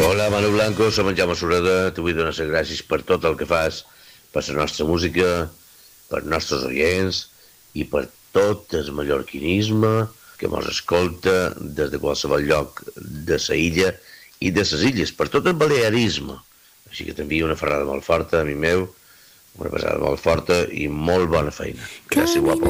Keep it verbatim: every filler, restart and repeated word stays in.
Hola, Manu Blanco, som en Jaume Sureda. T'ho vull donar les gràcies per tot el que fas, per la nostra música, per nostres oients i per tot el mallorquinisme que mos escolta des de qualsevol lloc de la illa i de les illes, per tot el balearisme. Així que t'envio una ferrada molt forta, amic meu, una pesada molt forta i molt bona feina. Gràcies, guapo.